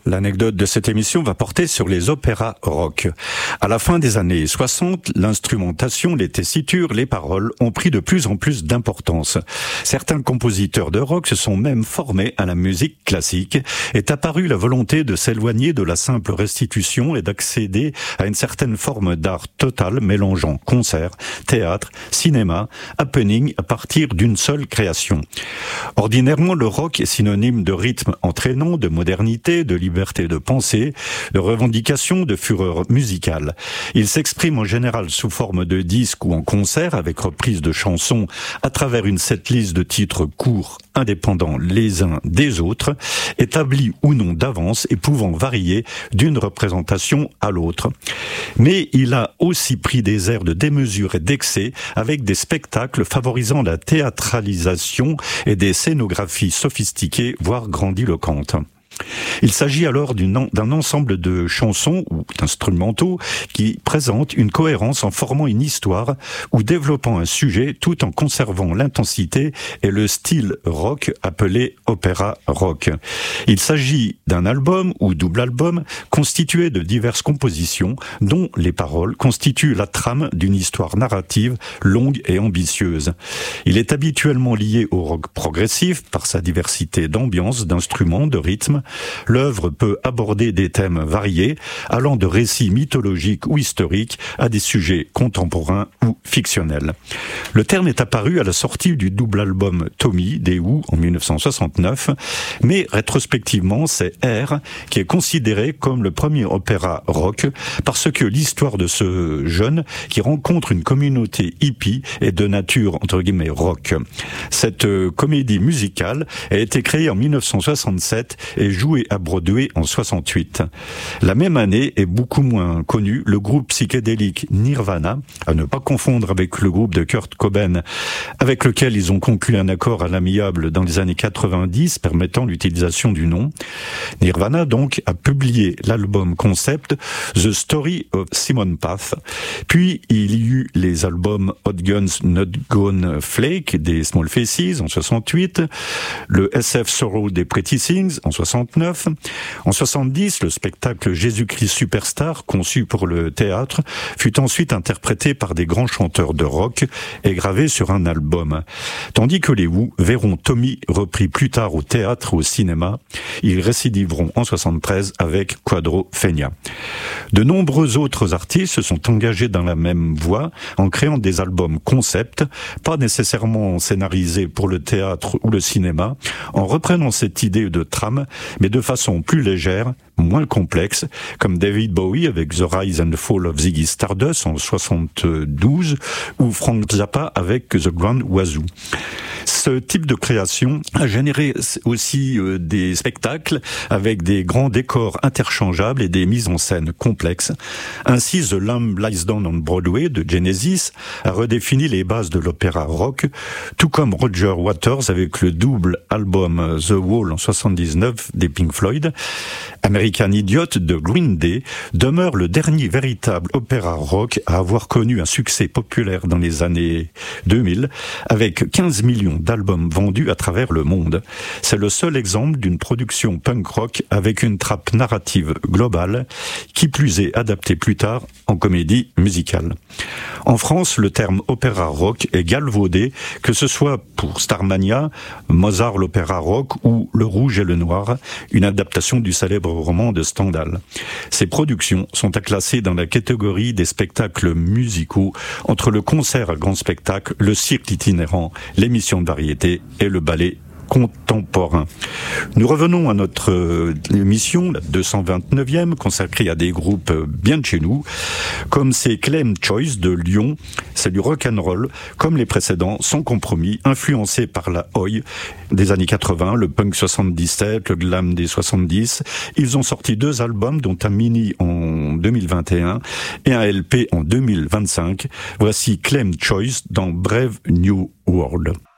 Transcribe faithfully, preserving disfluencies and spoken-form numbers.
L'anecdote de cette émission va porter sur les opéras rock. À la fin des années soixante, l'instrumentation, les tessitures, les paroles ont pris de plus en plus d'importance. Certains compositeurs de rock se sont même formés à la musique classique. Est apparue la volonté de s'éloigner de la simple restitution et d'accéder à une certaine forme d'art total mélangeant concert, théâtre, cinéma, happening à partir d'une seule création. Ordinairement, le rock est synonyme de rythme entraînant, de modernité, de liberté de pensée, de revendication, de fureur musicale. Il s'exprime en général sous forme de disques ou en concert avec reprise de chansons à travers une setlist de titres courts, indépendants les uns des autres, établis ou non d'avance et pouvant varier d'une représentation à l'autre. Mais il a aussi pris des airs de démesure et d'excès avec des spectacles favorisant la théâtralisation et des scénographies sophistiquées, voire grandiloquentes. Il s'agit alors d'une, d'un ensemble de chansons ou d'instrumentaux qui présentent une cohérence en formant une histoire ou développant un sujet tout en conservant l'intensité et le style rock appelé opéra rock. Il s'agit d'un album ou double album constitué de diverses compositions dont les paroles constituent la trame d'une histoire narrative longue et ambitieuse. Il est habituellement lié au rock progressif par sa diversité d'ambiance, d'instruments, de rythmes. L'œuvre peut aborder des thèmes variés, allant de récits mythologiques ou historiques à des sujets contemporains ou fictionnels. Le terme est apparu à la sortie du double album Tommy des Who en dix-neuf cent soixante-neuf, mais rétrospectivement, c'est Air qui est considéré comme le premier opéra rock parce que l'histoire de ce jeune qui rencontre une communauté hippie est de nature entre guillemets rock. Cette comédie musicale a été créée en dix-neuf cent soixante-sept et jouée à Broadway en soixante-huit. La même année est beaucoup moins connu le groupe psychédélique Nirvana, à ne pas confondre avec le groupe de Kurt Cobain, avec lequel ils ont conclu un accord à l'amiable dans les années quatre-vingt-dix permettant l'utilisation du nom. Nirvana donc a publié l'album concept The Story of Simon Path. Puis il y eut les albums Hot Guns Not Gone Flake des Small Faces en soixante-huit, le S F Sorrow des Pretty Things en soixante-neuf. En soixante-dix, le spectacle Jésus-Christ Superstar, conçu pour le théâtre, fut ensuite interprété par des grands chanteurs de rock et gravé sur un album. Tandis que les Who verront Tommy repris plus tard au théâtre et au cinéma, ils récidiveront en soixante-treize avec Quadrophenia. De nombreux autres artistes se sont engagés dans la même voie en créant des albums concept, pas nécessairement scénarisés pour le théâtre ou le cinéma, en reprenant cette idée de trame, mais de façon plus légère, moins complexe, comme David Bowie avec The Rise and Fall of Ziggy Stardust en soixante-douze ou Frank Zappa avec The Grand Wazoo. Ce type de création a généré aussi euh, des spectacles avec des grands décors interchangeables et des mises en scène complexes. Ainsi, The Lamb Lies Down on Broadway de Genesis a redéfini les bases de l'opéra rock, tout comme Roger Waters avec le double album The Wall en soixante-dix-neuf des Pink Floyd. American Idiot de Green Day demeure le dernier véritable opéra rock à avoir connu un succès populaire dans les années deux mille, avec quinze millions d'albums vendus à travers le monde. C'est le seul exemple d'une production punk rock avec une trappe narrative globale, qui plus est adaptée plus tard en comédie musicale. En France, le terme opéra rock est galvaudé, que ce soit pour Starmania, Mozart l'opéra rock ou Le Rouge et le Noir, une adaptation du célèbre roman de Stendhal. Ces productions sont à classer dans la catégorie des spectacles musicaux entre le concert à grand spectacle, le cirque itinérant, l'émission de variété et le ballet contemporain. Nous revenons à notre euh, émission, la deux cent vingt-neuvième, consacrée à des groupes euh, bien de chez nous, comme c'est Claim Choice de Lyon. C'est du rock'n'roll, comme les précédents, sans compromis, influencé par la Oi des années quatre-vingts, le punk soixante-dix-sept, le glam des soixante-dix. Ils ont sorti deux albums, dont un mini en deux mille vingt et un et un L P en deux mille vingt-cinq. Voici Claim Choice dans Brave New World.